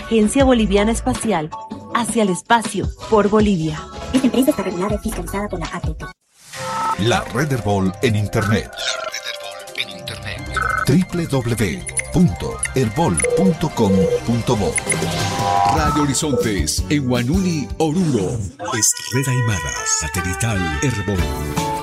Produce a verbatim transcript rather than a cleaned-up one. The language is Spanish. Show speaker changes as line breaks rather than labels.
Agencia Boliviana Espacial, hacia el espacio por Bolivia.
Esta empresa está regulada y fiscalizada por la A T P.
La Red Herbol en Internet.
La Red Herbol en Internet.
doble u doble u doble u punto herbol punto com punto bo.
Radio Horizontes en Huanuni, Oruro. Es Red Aymara, satelital Herbol.